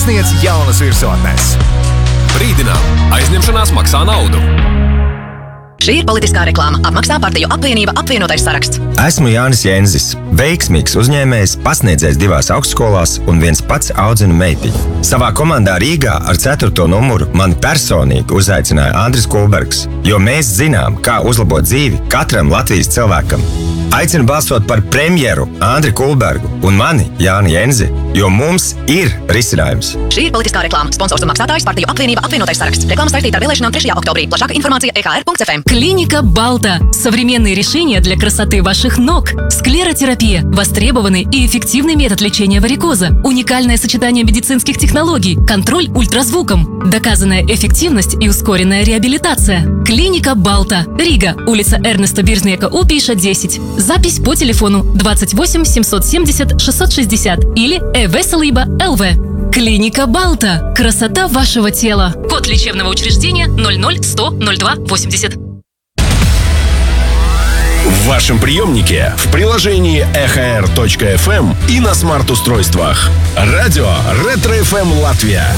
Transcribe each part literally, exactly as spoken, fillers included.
sasniedz jaunas virsotnes. Brīdinām! Aizņemšanās maksā naudu! Šī ir politiskā reklāma. Apmaksā partiju apvienība Apvienotais saraksts. Esmu Jānis Jenzis, veiksmīgs uzņēmējs, pasniedzējs divās augstskolās un viens pats audzinu meitiņu. Savā komandā Rīgā ar ceturto numuru mani personīgi uzaicināja Andris Kulbergs, jo mēs zinām, kā uzlabot dzīvi katram Latvijas cilvēkam. Aicinu balsot par premjeru Andri Kulbergu un mani, Jāni Jenzi, jo mums ir risinājums. Šī ir politiskā reklāma. Sponsors un maksātājs partiju apvienība Apvienotais saraksts. Реклама saistīta ar vēlēšanām trešajā oktobrī. Plašāka информация e k r точка эф эм. Клиника Балта. Современные решения для красоты ваших ног. Склеротерапия. Востребованный и эффективный метод лечения варикоза. Уникальное сочетание медицинских технологий. Контроль ультразвуком. Доказанная эффективность и ускоренная реабилитация. Клиника Балта. Рига. Улица Эрнеста Бирзнека, У, пишет десять. Запись по телефону двадцать восемь семьсот семьдесят шестьсот шестьдесят или эвеселиба эл ви. Клиника Балта. Красота вашего тела. Код лечебного учреждения ноль ноль сто ноль два восемьдесят. В вашем приемнике, в приложении e k r точка эф эм и на смарт-устройствах. Радио Ретро-эф эм Латвия.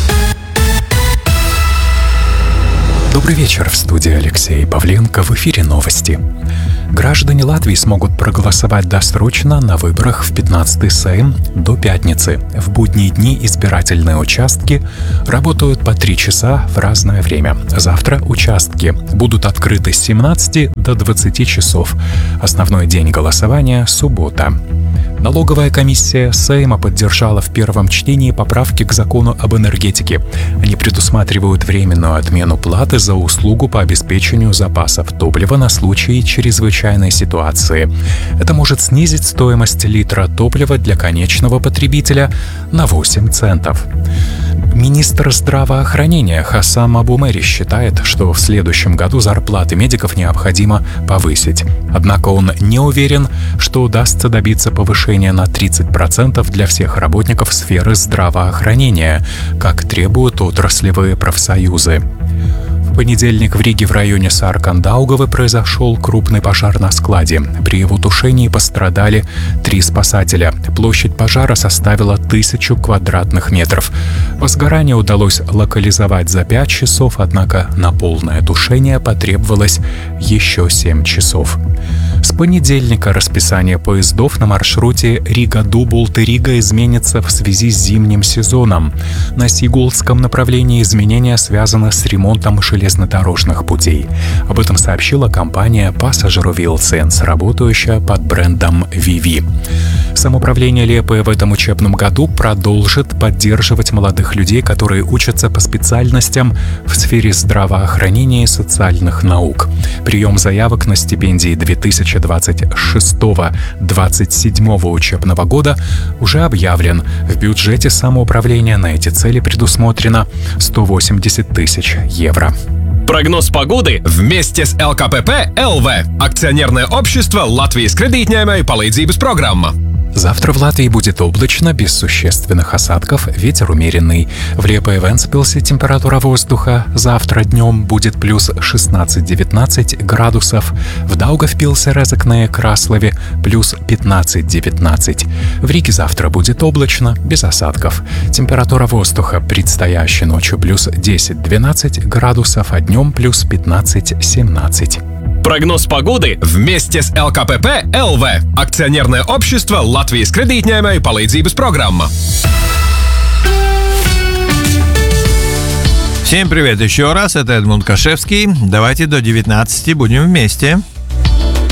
Добрый вечер, в студии Алексей Павленко, в эфире новости. Граждане Латвии смогут проголосовать досрочно на выборах в пятнадцатый Сейм до пятницы. В будние дни избирательные участки работают по три часа в разное время. Завтра участки будут открыты с семнадцати до двадцати часов. Основной день голосования – суббота. Налоговая комиссия Сейма поддержала в первом чтении поправки к закону об энергетике. Они предусматривают временную отмену платы за услугу по обеспечению запасов топлива на случай чрезвычайной ситуации. Это может снизить стоимость литра топлива для конечного потребителя на восемь центов. Министр здравоохранения Хасам Абумери считает, что в следующем году зарплаты медиков необходимо повысить. Однако он не уверен, что удастся добиться повышения на тридцать процентов для всех работников сферы здравоохранения, как требуют отраслевые профсоюзы. В понедельник в Риге в районе Саркандаугавы произошел крупный пожар на складе. При его тушении пострадали три спасателя. Площадь пожара составила тысячу квадратных метров. Возгорание удалось локализовать за пять часов, однако на полное тушение потребовалось еще семь часов. С понедельника расписание поездов на маршруте Рига-Дубулты-Рига изменится в связи с зимним сезоном. На Сигултском направлении изменения связаны с ремонтом железнодорожных путей. Об этом сообщила компания Passageroville Sense, работающая под брендом Vivi. Самоуправление Лиепая в этом учебном году продолжит поддерживать молодых людей, которые учатся по специальностям в сфере здравоохранения и социальных наук. Прием заявок на стипендии две тысячи двадцать шестого — двадцать седьмого учебного года уже объявлен. В бюджете самоуправления на эти цели предусмотрено сто восемьдесят тысяч евро. Прогноз погоды вместе с эл ка пэ пэ эл ви. Акционерное общество Латвijas kredītņēmēju palīdzības программа. Завтра в Латвии будет облачно, без существенных осадков, ветер умеренный. В Лиепае-Вентспилсе температура воздуха завтра днем будет плюс шестнадцать-девятнадцать градусов. В Даугавпилсе-Резекне, Краслове плюс пятнадцать-девятнадцать. В Риге завтра будет облачно, без осадков. Температура воздуха предстоящей ночью плюс десять-двенадцать градусов, а днем плюс пятнадцать-семнадцать. Прогноз погоды вместе с эл ка пэ пэ эл ви. Акционерное общество Латвijas kredītņēmēju palīdzības программа. Всем привет еще раз, это Эдмунд Кашевский. Давайте до девятнадцати будем вместе.